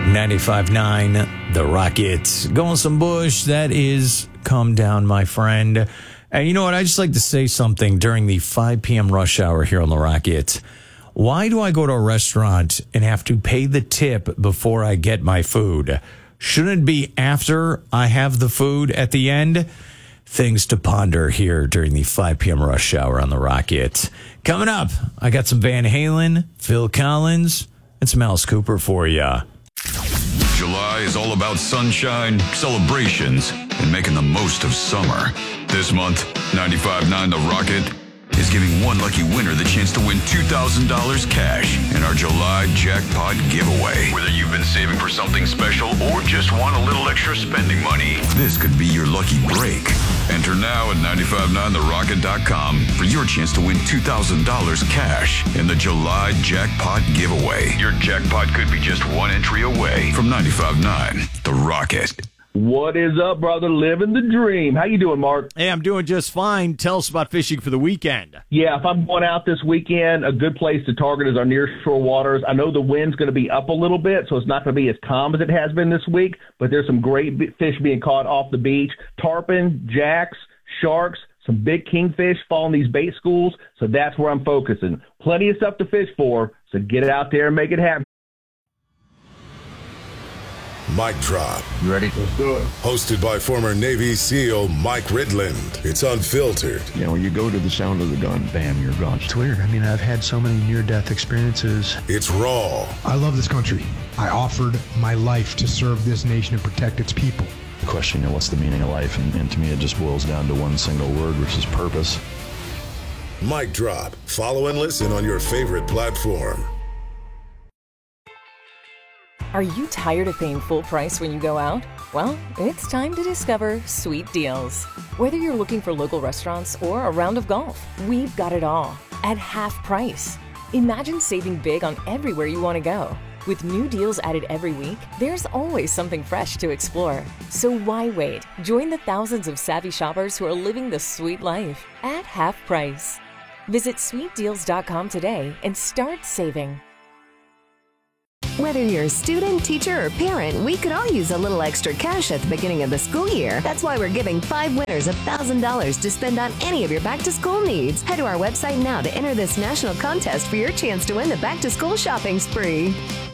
95.9, The Rocket. Going some bush, that is Come Down, my friend. And you know what? I just like to say something during the 5 p.m. rush hour here on The Rocket. Why do I go to a restaurant and have to pay the tip before I get my food? Shouldn't it be after I have the food at the end? Things to ponder here during the 5 p.m. rush hour on The Rocket. Coming up, I got some Van Halen, Phil Collins, and some Alice Cooper for you. July is all about sunshine, celebrations, and making the most of summer. This month, 95.9 The Rocket is giving one lucky winner the chance to win $2,000 cash in our July jackpot giveaway. Whether you've been saving for something special or just want a little extra spending money, this could be your lucky break. Enter now at 959therocket.com for your chance to win $2,000 cash in the July jackpot giveaway. Your jackpot could be just one entry away from 95.9 The Rocket. What is up, brother? Living the dream. How you doing, Mark? Hey, I'm doing just fine. Tell us about fishing for the weekend. Yeah, if I'm going out this weekend, a good place to target is our nearshore waters. I know the wind's going to be up a little bit, so it's not going to be as calm as it has been this week, but there's some great fish being caught off the beach. Tarpon, jacks, sharks, some big kingfish fall in these bait schools, so that's where I'm focusing. Plenty of stuff to fish for, so get it out there and make it happen. Mic Drop. You ready? Let's do it. Hosted by former Navy SEAL Mike Ridland. It's unfiltered. You know, when you go to the sound of the gun, bam, you're gone. It's weird. I mean, I've had so many near-death experiences. It's raw. I love this country. I offered my life to serve this nation and protect its people. The question, what's the meaning of life? And to me, it just boils down to one single word, which is purpose. Mic Drop. Follow and listen on your favorite platform. Are you tired of paying full price when you go out? Well, it's time to discover Sweet Deals. Whether you're looking for local restaurants or a round of golf, we've got it all at half price. Imagine saving big on everywhere you want to go. With new deals added every week, there's always something fresh to explore. So why wait? Join the thousands of savvy shoppers who are living the sweet life at half price. Visit sweetdeals.com today and start saving. Whether you're a student, teacher, or parent, we could all use a little extra cash at the beginning of the school year. That's why we're giving 5 winners $1,000 to spend on any of your back-to-school needs. Head to our website now to enter this national contest for your chance to win the back-to-school shopping spree.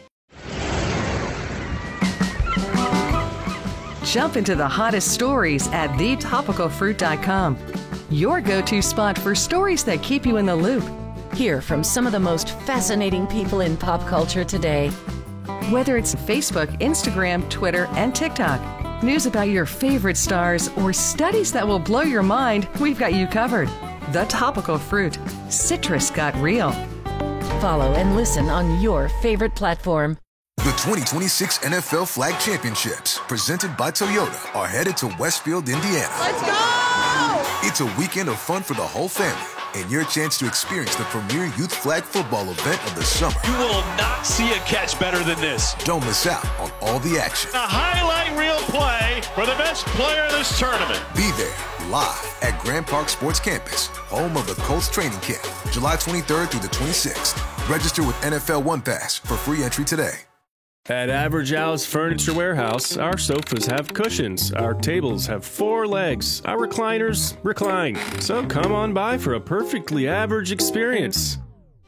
Jump into the hottest stories at thetopicalfruit.com. Your go-to spot for stories that keep you in the loop. Hear from some of the most fascinating people in pop culture today. Whether it's Facebook, Instagram, Twitter, and TikTok, news about your favorite stars, or studies that will blow your mind, we've got you covered. The Topical Fruit. Citrus got real. Follow and listen on your favorite platform. The 2026 NFL Flag Championships, presented by Toyota, are headed to Westfield, Indiana. Let's go! It's a weekend of fun for the whole family, and your chance to experience the premier youth flag football event of the summer. You will not see a catch better than this. Don't miss out on all the action. A highlight reel play for the best player of this tournament. Be there live at Grand Park Sports Campus, home of the Colts training camp, July 23rd through the 26th. Register with NFL One Pass for free entry today. At Average Al's Furniture Warehouse, our sofas have cushions, our tables have 4 legs, our recliners recline. So come on by for a perfectly average experience.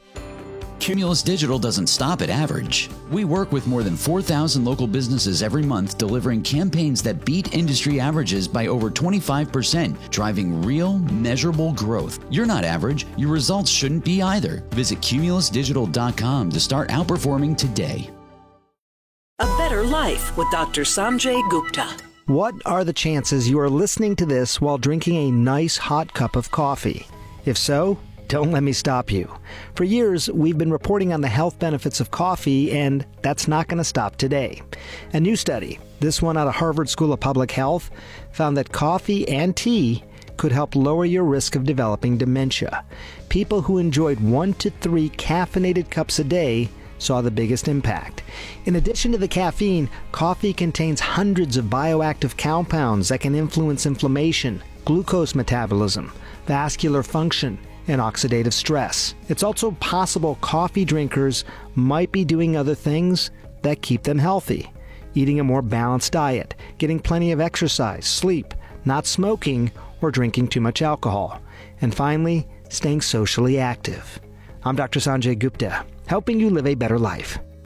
Cumulus Digital doesn't stop at average. We work with more than 4,000 local businesses every month, delivering campaigns that beat industry averages by over 25%, driving real, measurable growth. You're not average. Your results shouldn't be either. Visit cumulusdigital.com to start outperforming today. A Better Life with Dr. Sanjay Gupta. What are the chances you are listening to this while drinking a nice hot cup of coffee? If so, don't let me stop you. For years, we've been reporting on the health benefits of coffee, and that's not going to stop today. A new study, this one out of Harvard School of Public Health, found that coffee and tea could help lower your risk of developing dementia. People who enjoyed 1 to 3 caffeinated cups a day saw the biggest impact. In addition to the caffeine, coffee contains hundreds of bioactive compounds that can influence inflammation, glucose metabolism, vascular function, and oxidative stress. It's also possible coffee drinkers might be doing other things that keep them healthy. eating a more balanced diet, getting plenty of exercise, sleep, not smoking, or drinking too much alcohol. And finally, staying socially active. I'm Dr. Sanjay Gupta, helping you live a better life.